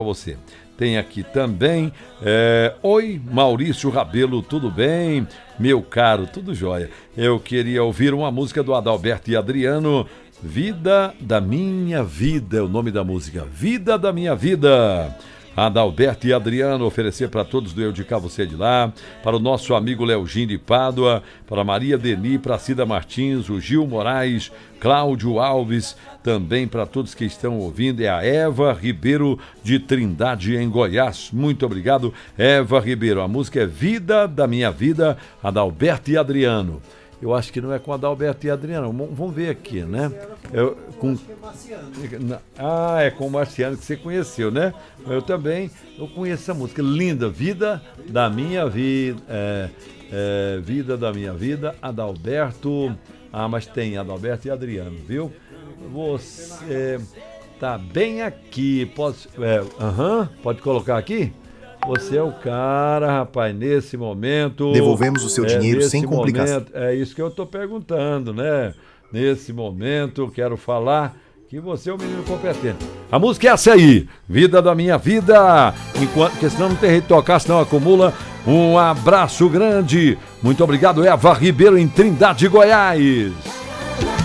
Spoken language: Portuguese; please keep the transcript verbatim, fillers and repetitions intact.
Você. Tem aqui também, é, oi Maurício Rabelo, tudo bem? Meu caro, tudo jóia. Eu queria ouvir uma música do Adalberto e Adriano, Vida da Minha Vida, é o nome da música, Vida da Minha Vida. Adalberto e Adriano, oferecer para todos do Eu de Cá, Você de Lá, para o nosso amigo Leogin de Pádua, para Maria Deni, para Cida Martins, o Gil Moraes, Cláudio Alves, também para todos que estão ouvindo, é a Eva Ribeiro de Trindade, em Goiás. Muito obrigado, Eva Ribeiro. A música é Vida da Minha Vida, Adalberto e Adriano. Eu acho que não é com Adalberto e Adriano. Vamos ver aqui, né? Eu, com... Ah, é com o Marciano que você conheceu, né? Eu também, eu conheço essa música. Linda, Vida da Minha Vida. É, é, Vida da Minha Vida, Adalberto. Ah, mas tem Adalberto e Adriano, viu? Você tá bem aqui. Pode, é, uh-huh, pode colocar aqui? Você é o cara, rapaz, nesse momento... Devolvemos o seu é, dinheiro sem complicação. Momento, é isso que eu tô perguntando, né? Nesse momento, quero falar que você é um menino competente. A música é essa aí, Vida da Minha Vida. Enquanto, porque senão não tem jeito de tocar, senão acumula. Um abraço grande. Muito obrigado, Eva Ribeiro, em Trindade, Goiás.